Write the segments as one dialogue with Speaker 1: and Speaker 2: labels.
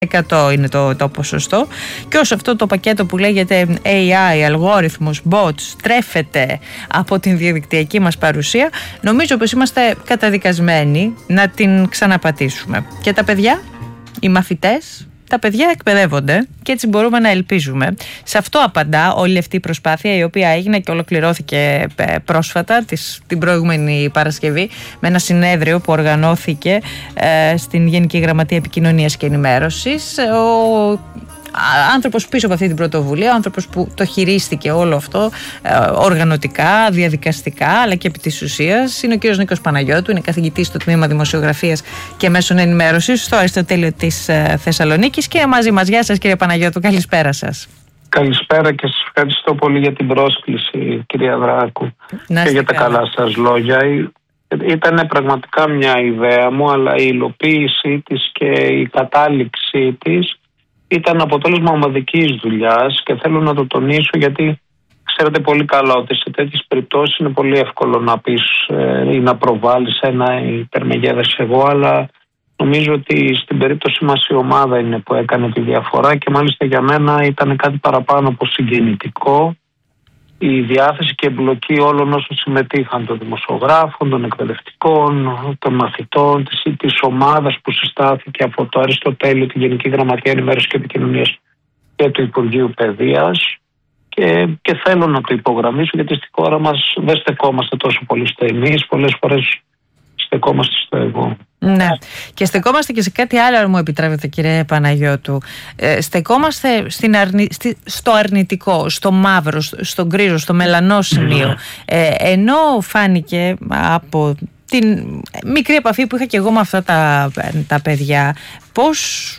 Speaker 1: 100 είναι το ποσοστό, και όσο αυτό το πακέτο που λέγεται AI, αλγόριθμος, bots, τρέφεται από την διαδικτυακή μας παρουσία, νομίζω πως είμαστε καταδικασμένοι να την ξαναπατήσουμε. Και τα παιδιά, οι μαθητές, τα παιδιά εκπαιδεύονται και έτσι μπορούμε να ελπίζουμε. Σε αυτό απαντά όλη αυτή η προσπάθεια, η οποία έγινε και ολοκληρώθηκε πρόσφατα, την προηγούμενη Παρασκευή, με ένα συνέδριο που οργανώθηκε στην Γενική Γραμματεία Επικοινωνίας και Ενημέρωσης. Ο άνθρωπος πίσω από αυτή την πρωτοβουλία, ο άνθρωπος που το χειρίστηκε όλο αυτό οργανωτικά, διαδικαστικά, αλλά και επί της ουσίας, είναι ο κ. Νίκος Παναγιώτου, είναι καθηγητής στο Τμήμα Δημοσιογραφίας και Μέσων Ενημέρωσης στο Αριστοτέλειο της Θεσσαλονίκης και μαζί μας. Γεια σας, κύριε Παναγιώτου, καλησπέρα σας.
Speaker 2: Καλησπέρα και σας ευχαριστώ πολύ για την πρόσκληση, κυρία Δράκου, και για τα καλά σας λόγια. Ήταν πραγματικά μια ιδέα μου, αλλά η υλοποίησή της και η κατάληξή της ήταν αποτέλεσμα ομαδικής δουλειάς και θέλω να το τονίσω, γιατί ξέρετε πολύ καλά ότι σε τέτοιες περιπτώσεις είναι πολύ εύκολο να πεις ή να προβάλλεις ένα υπερμεγέδες εγώ, αλλά νομίζω ότι στην περίπτωση μας η ομάδα είναι που έκανε τη διαφορά και μάλιστα για μένα ήταν κάτι παραπάνω από συγκινητικό η διάθεση και εμπλοκή όλων όσων συμμετείχαν, των δημοσιογράφων, των εκπαιδευτικών, των μαθητών, της ομάδας που συστάθηκε από το Αριστοτέλειο, τη Γενική Γραμματεία Ενημέρωσης και Επικοινωνίας και του Υπουργείου Παιδείας. Και θέλω να το υπογραμμίσω, γιατί στη χώρα μας δεν στεκόμαστε τόσο πολύ στο εμείς, πολλές φορές στεκόμαστε στο εγώ.
Speaker 1: Ναι, και στεκόμαστε και σε κάτι άλλο, αν μου επιτρέπετε, κύριε Παναγιώτου. Στεκόμαστε στο αρνητικό, στο μαύρο, στο γκρίζο, στο μελανό σημείο. Ενώ φάνηκε από την μικρή επαφή που είχα και εγώ με αυτά τα παιδιά, πώς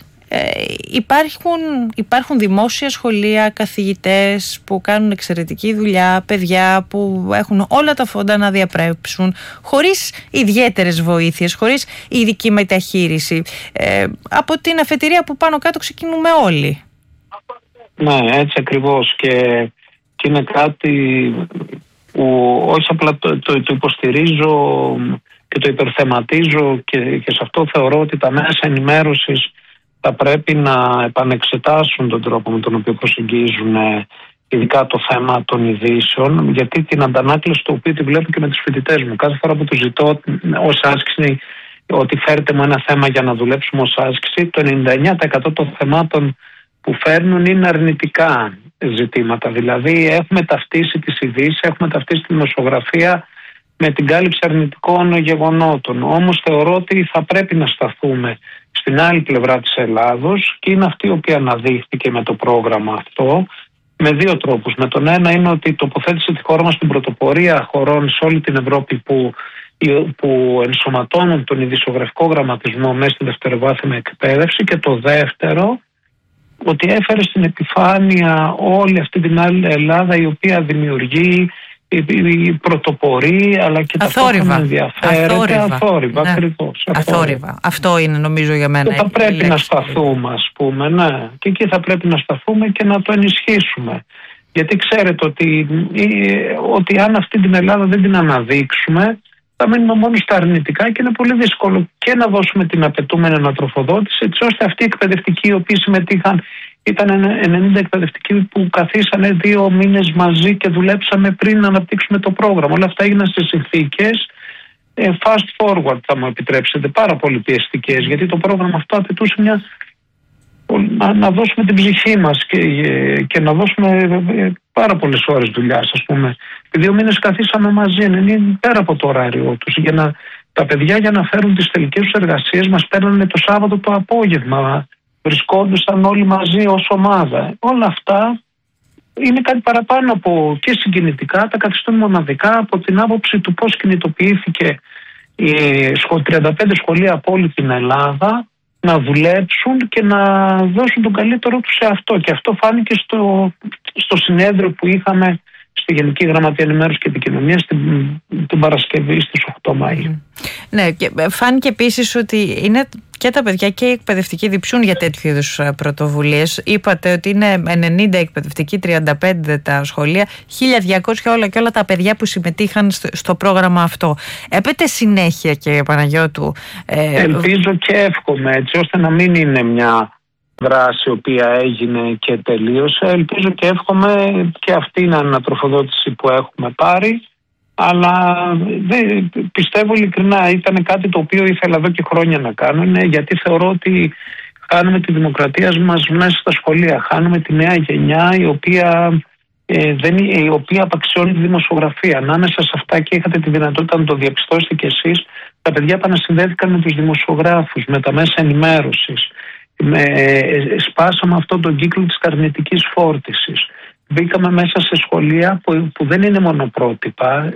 Speaker 1: υπάρχουν δημόσια σχολεία, καθηγητές που κάνουν εξαιρετική δουλειά, παιδιά που έχουν όλα τα φόντα να διαπρέψουν, χωρίς ιδιαίτερες βοήθειες, χωρίς ειδική μεταχείριση. Από την αφετηρία που πάνω κάτω ξεκινούμε όλοι.
Speaker 2: Ναι, έτσι ακριβώς, και είναι κάτι που όχι απλά το υποστηρίζω και το υπερθεματίζω, και σε αυτό θεωρώ ότι τα μέσα ενημέρωσης θα πρέπει να επανεξετάσουν τον τρόπο με τον οποίο προσεγγίζουν ειδικά το θέμα των ειδήσεων, γιατί την αντανάκλαση το οποίο τη βλέπω και με τους φοιτητές μου. Κάθε φορά που τους ζητώ ως άσκηση ότι φέρτε μου ένα θέμα για να δουλέψουμε ως άσκηση, το 99% των θεμάτων που φέρνουν είναι αρνητικά ζητήματα. Δηλαδή έχουμε ταυτίσει τις ειδήσεις, έχουμε ταυτίσει τη δημοσιογραφία με την κάλυψη αρνητικών γεγονότων. Όμως θεωρώ ότι θα πρέπει να σταθούμε στην άλλη πλευρά της Ελλάδος, και είναι αυτή η οποία αναδείχθηκε με το πρόγραμμα αυτό με δύο τρόπους. Με τον ένα είναι ότι τοποθέτησε τη χώρα μας στην πρωτοπορία χωρών σε όλη την Ευρώπη που ενσωματώνουν τον ειδησιογραφικό γραμματισμό μέσα στη δευτεροβάθμια εκπαίδευση, και το δεύτερο, ότι έφερε στην επιφάνεια όλη αυτή την άλλη Ελλάδα, η οποία δημιουργεί, πρωτοπορεί, αλλά και ταυτόχρονα ενδιαφέρεται. Αθόρυβα, ακριβώς.
Speaker 1: Αθόρυβα. Αυτό είναι, νομίζω, για μένα.
Speaker 2: Και θα πρέπει να σταθούμε, ας πούμε, ναι. Και εκεί θα πρέπει να σταθούμε και να το ενισχύσουμε. Γιατί ξέρετε ότι αν αυτή την Ελλάδα δεν την αναδείξουμε, θα μείνουμε μόνο στα αρνητικά και είναι πολύ δύσκολο και να δώσουμε την απαιτούμενη ανατροφοδότηση, έτσι ώστε αυτοί οι εκπαιδευτικοί οι οποίοι συμμετείχαν, ήταν 90 εκπαιδευτικοί που καθίσανε 2 μήνες μαζί και δουλέψαμε πριν να αναπτύξουμε το πρόγραμμα. Όλα αυτά έγιναν σε συνθήκες fast forward, θα μου επιτρέψετε, πάρα πολύ πιεστικές, γιατί το πρόγραμμα αυτό απαιτούσε να δώσουμε την ψυχή μας και να δώσουμε πάρα πολλές ώρες δουλειάς, ας πούμε. 2 μήνες καθίσαμε μαζί, είναι πέρα από το ωράριό τους. Τα παιδιά, για να φέρουν τις τελικές τους εργασίες, μας παίρνανε το Σάββατο το απόγευμα. Βρισκόντουσαν όλοι μαζί ως ομάδα. Όλα αυτά είναι κάτι παραπάνω από και συγκινητικά, τα καθιστούν μοναδικά από την άποψη του πώς κινητοποιήθηκε 35 σχολεία από όλη την Ελλάδα να δουλέψουν και να δώσουν τον καλύτερό τους σε αυτό. Και αυτό φάνηκε στο συνέδριο που είχαμε στη Γενική Γραμματεία Ενημέρωσης και Επικοινωνίας την Παρασκευή στις 8 Μαΐου.
Speaker 1: Ναι, και φάνηκε επίσης ότι είναι και τα παιδιά και οι εκπαιδευτικοί διψούν για τέτοιου είδους πρωτοβουλίες. Είπατε ότι είναι 90 εκπαιδευτικοί, 35 τα σχολεία, 1.200 όλα και όλα τα παιδιά που συμμετείχαν στο πρόγραμμα αυτό. Έπεται συνέχεια, κύριε Παναγιώτου?
Speaker 2: Ελπίζω και εύχομαι, έτσι ώστε να μην είναι μια δράση η οποία έγινε και τελείωσε. Ελπίζω και εύχομαι και αυτή είναι ανατροφοδότηση που έχουμε πάρει. Αλλά πιστεύω ειλικρινά ήταν κάτι το οποίο ήθελα εδώ και χρόνια να κάνω, γιατί θεωρώ ότι χάνουμε τη δημοκρατία μας μέσα στα σχολεία. Χάνουμε τη νέα γενιά η οποία απαξιώνει τη δημοσιογραφία. Ανάμεσα σε αυτά, και είχατε τη δυνατότητα να το διαπιστώσετε κι εσείς, τα παιδιά επανασυνδέθηκαν με τους δημοσιογράφους, με τα μέσα ενημέρωσης. Σπάσαμε αυτόν τον κύκλο της καρνητικής φόρτισης. Μπήκαμε μέσα σε σχολεία που δεν είναι μονοπρότυπα,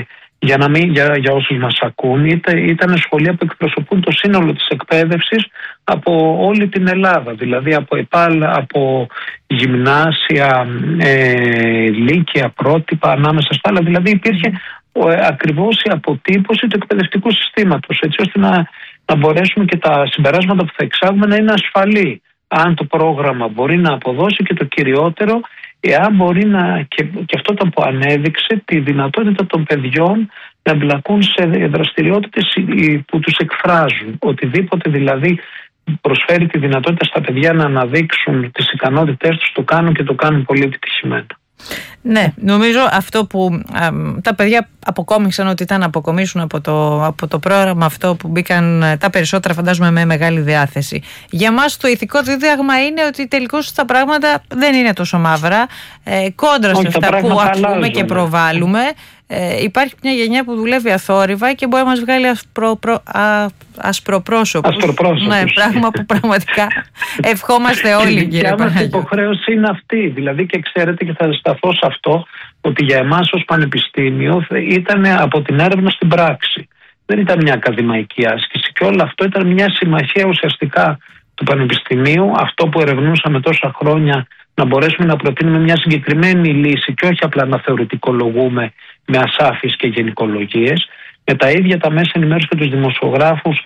Speaker 2: για όσους μας ακούν. Ήταν σχολεία που εκπροσωπούν το σύνολο της εκπαίδευσης από όλη την Ελλάδα. Δηλαδή από ΕΠΑΛ, από γυμνάσια, λύκεια, πρότυπα, ανάμεσα στα άλλα. Δηλαδή υπήρχε ακριβώς η αποτύπωση του εκπαιδευτικού συστήματος, έτσι ώστε να μπορέσουμε και τα συμπεράσματα που θα εξάγουμε να είναι ασφαλή. Αν το πρόγραμμα μπορεί να αποδώσει, και το κυριότερο, εάν μπορεί και αυτό το που ανέδειξε, τη δυνατότητα των παιδιών να εμπλακούν σε δραστηριότητες που τους εκφράζουν. Οτιδήποτε δηλαδή προσφέρει τη δυνατότητα στα παιδιά να αναδείξουν τις ικανότητές τους, το κάνουν και το κάνουν πολύ επιτυχημένα.
Speaker 1: Ναι, νομίζω αυτό που τα παιδιά αποκόμισαν ότι ήταν να αποκομίσουν από το πρόγραμμα αυτό, που μπήκαν τα περισσότερα, φαντάζομαι, με μεγάλη διάθεση. Για μας το ηθικό δίδαγμα είναι ότι τελικώς τα πράγματα δεν είναι τόσο μαύρα. Κόντρα σε αυτά που ακούμε και προβάλλουμε, υπάρχει μια γενιά που δουλεύει αθόρυβα και μπορεί να μας βγάλει ασπροπρόσωπους. Ναι, πράγμα που πραγματικά ευχόμαστε όλοι, κύριε Παναγιώτη. Η
Speaker 2: υποχρέωση είναι αυτή. Δηλαδή, και ξέρετε, και θα σταθώ σε αυτό, ότι για εμάς ως πανεπιστήμιο ήταν από την έρευνα στην πράξη. Δεν ήταν μια ακαδημαϊκή άσκηση, και όλο αυτό ήταν μια συμμαχία ουσιαστικά του πανεπιστημίου. Αυτό που ερευνούσαμε τόσα χρόνια, να μπορέσουμε να προτείνουμε μια συγκεκριμένη λύση και όχι απλά να θεωρητικολογούμε με ασάφειες και γενικολογίες, με τα ίδια τα μέσα ενημέρωσης και τους δημοσιογράφους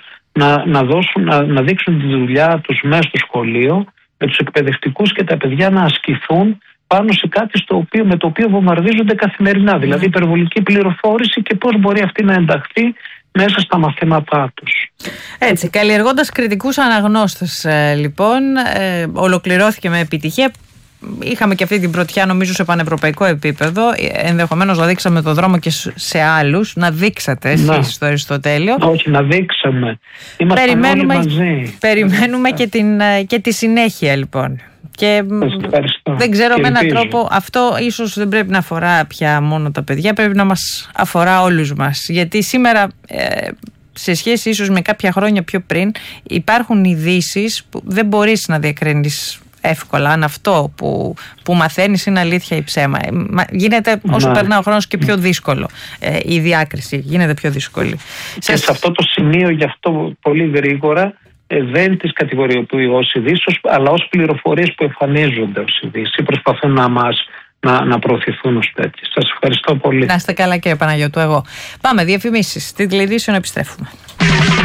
Speaker 2: να δείξουν τη δουλειά τους μέσα στο σχολείο, με τους εκπαιδευτικούς και τα παιδιά να ασκηθούν πάνω σε κάτι με το οποίο βομβαρδίζονται καθημερινά. Δηλαδή υπερβολική πληροφόρηση και πώς μπορεί αυτή να ενταχθεί μέσα στα μαθήματά τους.
Speaker 1: Έτσι, καλλιεργώντας κριτικούς αναγνώστες, λοιπόν, ολοκληρώθηκε με επιτυχία. Είχαμε και αυτή την πρωτιά, νομίζω, σε πανευρωπαϊκό επίπεδο. Ενδεχομένως να δείξαμε το δρόμο και σε άλλους. Να δείξατε εσείς στο Αριστοτέλειο.
Speaker 2: Όχι, να δείξαμε. Είμαστε όλοι μαζί.
Speaker 1: Περιμένουμε και τη συνέχεια, λοιπόν. Και δεν ξέρω, με έναν τρόπο αυτό ίσως δεν πρέπει να αφορά πια μόνο τα παιδιά, πρέπει να μας αφορά όλους μας. Γιατί σήμερα, σε σχέση ίσως με κάποια χρόνια πιο πριν, υπάρχουν ειδήσεις που δεν μπορείς να διακρίνεις εύκολα αν αυτό που μαθαίνεις είναι αλήθεια ή ψέμα. Γίνεται όσο περνά ο χρόνος και πιο δύσκολο. Η διάκριση γίνεται πιο δύσκολη.
Speaker 2: Και σε αυτό το σημείο, γι' αυτό πολύ γρήγορα, δεν τις κατηγοριοποιεί ως ειδήσεις, αλλά ως πληροφορίες που εμφανίζονται ως ειδήσεις ή προσπαθούν να προωθηθούν ως τέτοιες. Σας ευχαριστώ πολύ.
Speaker 1: Να είστε καλά, κύριε Παναγιώτου. Εγώ. Πάμε διαφημίσεις. Στην τηλεδιήσεων επιστρέφουμε.